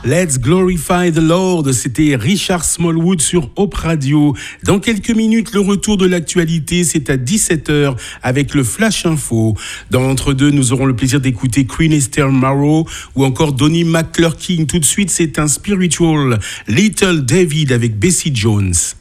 Let's Glorify the Lord, c'était Richard Smallwood sur Hope Radio. Dans quelques minutes, le retour de l'actualité, c'est à 17h avec le Flash Info. Dans l'entre-deux, nous aurons le plaisir d'écouter Queen Esther Marrow ou encore Donnie McClurkin. Tout de suite, c'est un spiritual Little David avec Bessie Jones.